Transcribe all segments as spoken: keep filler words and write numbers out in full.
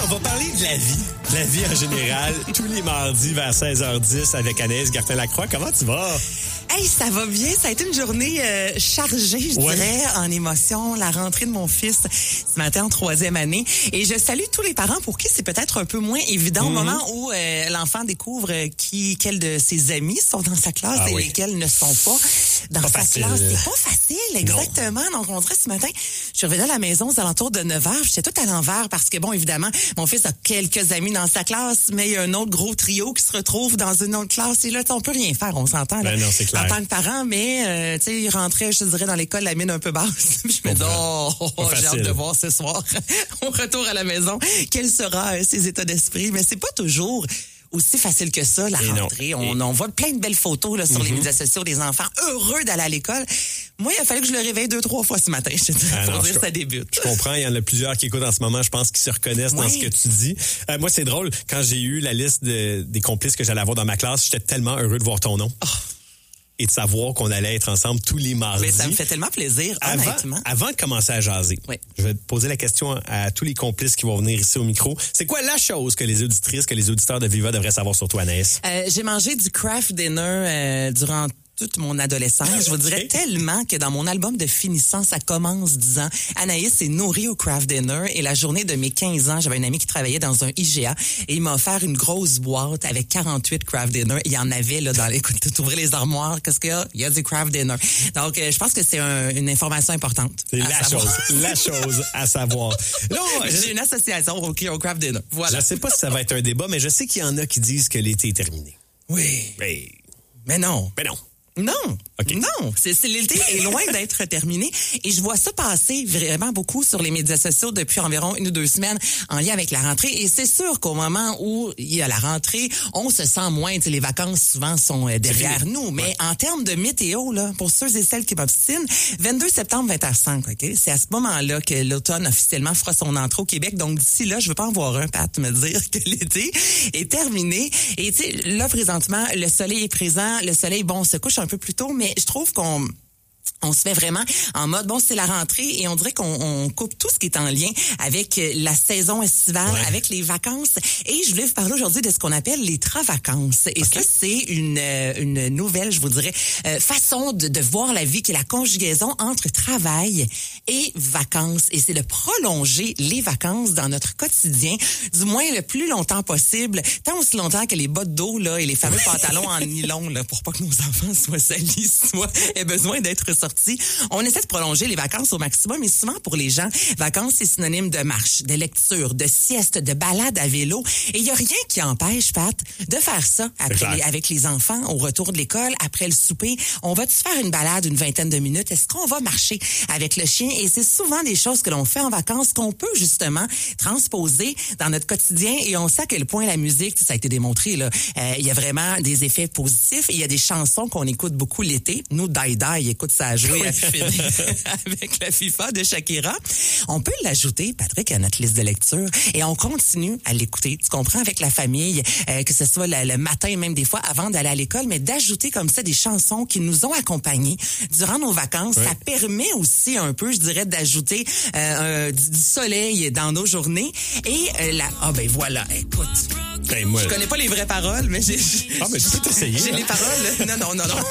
on va parler de la vie. De la vie en général, tous les mardis vers seize heures dix avec Anaïs Gertin-Lacroix. Comment tu vas? Hey, ça va bien. Ça a été une journée euh, chargée, je ouais. dirais, en émotions. La rentrée de mon fils ce matin en troisième année. Et je salue tous les parents pour qui c'est peut-être un peu moins évident mm-hmm. au moment où euh, l'enfant découvre qui, quels de ses amis sont dans sa classe ah, et oui. lesquels ne sont pas dans pas sa facile. classe. C'est pas facile, exactement. Non. Donc, on dirait ce matin, je suis revenue à la maison aux alentours de neuf heures. J'étais tout à l'envers parce que, bon, évidemment, mon fils a quelques amis dans sa classe, mais il y a un autre gros trio qui se retrouve dans une autre classe. Et là, on peut rien faire, on s'entend. Là, ben non, c'est clair. En tant que parent, mais euh, tu sais, il rentrait, je te dirais, dans l'école, la mine un peu basse. Je me dis, oh, oh, oh j'ai hâte de voir ce soir, au retour à la maison, quel sera euh, ses états d'esprit. Mais c'est pas toujours aussi facile que ça, la Et rentrée. non. On, Et... on voit plein de belles photos là, sur mm-hmm. les médias sociaux des enfants heureux d'aller à l'école. Moi, il a fallu que je le réveille deux, trois fois ce matin, je te dis, ah pour non, dire que ça débute. Je comprends, il y en a plusieurs qui écoutent en ce moment, je pense, qui se reconnaissent oui. dans ce que tu dis. Euh, moi, c'est drôle, quand j'ai eu la liste de, des complices que j'allais avoir dans ma classe, j'étais tellement heureux de voir ton nom. Oh. Et de savoir qu'on allait être ensemble tous les mardis. Mais ça me fait tellement plaisir, honnêtement. Avant, avant de commencer à jaser, oui. je vais te poser la question à tous les complices qui vont venir ici au micro. C'est quoi la chose que les auditrices, que les auditeurs de Viva devraient savoir sur toi, Anaïs? Euh, j'ai mangé du craft dinner euh, durant toute mon adolescence. Je vous dirais okay. tellement que dans mon album de finissant, ça commence disant Anaïs s'est nourrie au craft dinner et la journée de mes quinze ans, j'avais un ami qui travaillait dans un I G A et il m'a offert une grosse boîte avec quarante-huit craft dinner. Il y en avait là dans les t'ouvrais les armoires, qu'est-ce qu'il y a? Il y a du craft dinner. Donc euh, je pense que c'est un, une information importante. C'est la savoir. chose, la chose à savoir. Là, j'ai une association au, au craft dinner. Voilà. Je sais pas si ça va être un débat, mais je sais qu'il y en a qui disent que l'été est terminé. Oui. Mais, mais non. Mais non. Non, okay. non, c'est, c'est l'été est loin d'être terminé et je vois ça passer vraiment beaucoup sur les médias sociaux depuis environ une ou deux semaines en lien avec la rentrée et c'est sûr qu'au moment où il y a la rentrée, on se sent moins, tu sais, les vacances souvent sont derrière nous, mais ouais. en termes de météo là, pour ceux et celles qui m'obstinent, vingt-deux septembre vingt heures cinq, OK, c'est à ce moment-là que l'automne officiellement fera son entrée au Québec. Donc d'ici là, je veux pas en voir un Pat me dire que l'été est terminé et tu sais là présentement, le soleil est présent, le soleil bon se couche un un peu plus tôt, mais je trouve qu'on on se met vraiment en mode, bon, c'est la rentrée et on dirait qu'on on coupe tout ce qui est en lien avec la saison estivale, ouais. avec les vacances. Et je voulais vous parler aujourd'hui de ce qu'on appelle les travavacances. Et okay. ça, c'est une, une nouvelle, je vous dirais, euh, façon de, de voir la vie qui est la conjugaison entre travail et vacances. Et c'est de prolonger les vacances dans notre quotidien, du moins le plus longtemps possible, tant aussi longtemps que les bottes d'eau là et les fameux pantalons en nylon là, pour pas que nos enfants soient salis, soit aient besoin d'être sortis. On essaie de prolonger les vacances au maximum, mais souvent pour les gens, vacances, c'est synonyme de marche, de lecture, de sieste, de balade à vélo. Et il n'y a rien qui empêche, Pat, de faire ça après les, avec les enfants au retour de l'école, après le souper. On va-tu faire une balade une vingtaine de minutes? Est-ce qu'on va marcher avec le chien? Et c'est souvent des choses que l'on fait en vacances qu'on peut justement transposer dans notre quotidien. Et on sait à quel point la musique, ça a été démontré, là, euh, il y a vraiment des effets positifs. Et il y a des chansons qu'on écoute beaucoup l'été. Nous, Die Die, écoute ça à jouer à finir avec la FIFA de Shakira. On peut l'ajouter, Patrick, à notre liste de lecture et on continue à l'écouter. Tu comprends, avec la famille, euh, que ce soit le, le matin, même des fois avant d'aller à l'école, mais d'ajouter comme ça des chansons qui nous ont accompagnés durant nos vacances. Oui. Ça permet aussi un peu, je dirais, d'ajouter euh, un, du soleil dans nos journées. Et euh, la... Ah ben voilà, écoute... Ben, moi, je connais pas les vraies paroles, mais j'ai... Ah, mais tu peux t'essayer. J'ai hein? les paroles. Non, non, non, non.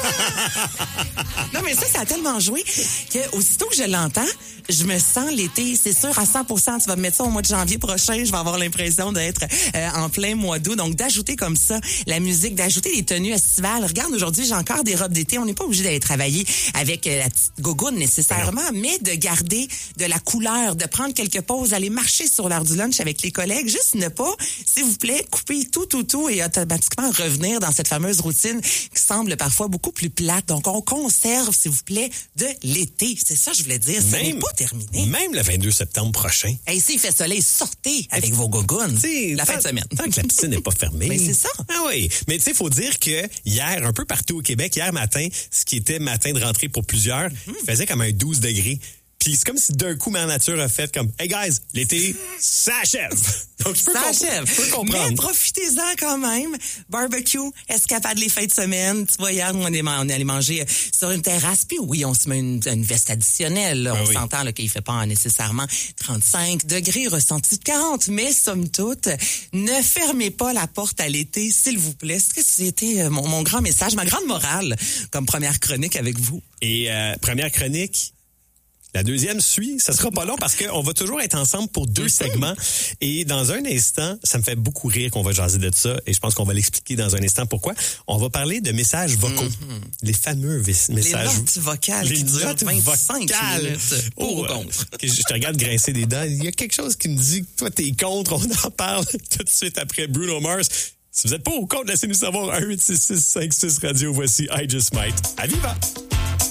Non, mais ça, ça a tellement joué que aussitôt que je l'entends, je me sens l'été. C'est sûr, à cent pour cent, tu vas me mettre ça au mois de janvier prochain. Je vais avoir l'impression d'être euh, en plein mois d'août. Donc, d'ajouter comme ça la musique, d'ajouter les tenues estivales. Regarde, aujourd'hui, j'ai encore des robes d'été. On n'est pas obligé d'aller travailler avec euh, la petite gogoune nécessairement, alors. mais de garder de la couleur, de prendre quelques pauses, aller marcher sur l'heure du lunch avec les collègues. Juste ne pas, s'il vous plaît, couper tout, tout, tout et automatiquement revenir dans cette fameuse routine qui semble parfois beaucoup plus plate. Donc, on conserve, s'il vous plaît, de l'été. C'est ça que je voulais dire. Ça n'est pas terminé. Même le vingt-deux septembre prochain. Et s'il fait soleil, sortez avec vos gougounes la fin de semaine. Tant que la piscine n'est pas fermée. Mais c'est ça. Ah oui. Mais tu sais, il faut dire que hier, un peu partout au Québec, hier matin, ce qui était matin de rentrée pour plusieurs, mm-hmm. faisait comme un douze degrés. Puis Puis c'est comme si d'un coup, Mère Nature a fait comme, hey guys, l'été, ça achève. Donc, je peux, Ça comp- achève. je peux comprendre. Mais profitez-en quand même. Barbecue, escapade les fins de semaine. Tu vois, hier, on est, on est allé manger sur une terrasse. Puis oui, on se met une, une veste additionnelle. Là. Ben on oui. s'entend là, qu'il fait pas nécessairement trente-cinq degrés, ressenti de quarante. Mais somme toute, ne fermez pas la porte à l'été, s'il vous plaît. C'est que c'était mon, mon grand message, ma grande morale comme première chronique avec vous. Et euh, première chronique, la deuxième suit. Ça sera pas long parce qu'on va toujours être ensemble pour deux segments. Et dans un instant, ça me fait beaucoup rire qu'on va jaser de ça. Et je pense qu'on va l'expliquer dans un instant pourquoi. On va parler de messages vocaux. Mm-hmm. Les fameux vis- messages. Les notes vocales les qui durent notes vingt-cinq vocales. minutes. Pour Oh, ou contre. okay, je te regarde grincer des dents. Il y a quelque chose qui me dit que toi, t'es contre. On en parle tout de suite après Bruno Mars. Si vous êtes pas au compte, laissez-nous savoir. un huit six six cinq six Radio. Voici I Just Might. À Viva!